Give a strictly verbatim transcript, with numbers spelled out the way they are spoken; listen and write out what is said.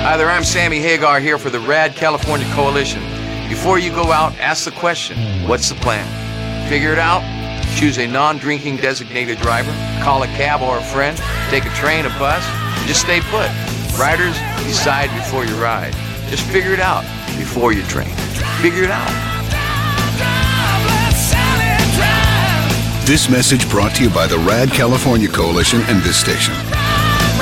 Hi there, I'm Sammy Hagar here for the Rad California Coalition. Before you go out, ask the question, what's the plan? Figure it out? Choose a non-drinking designated driver, call a cab or a friend, take a train, a bus, and just stay put. Riders, decide before you ride. Just figure it out before you drink. Figure it out. This message brought to you by the Rad California Coalition and this station.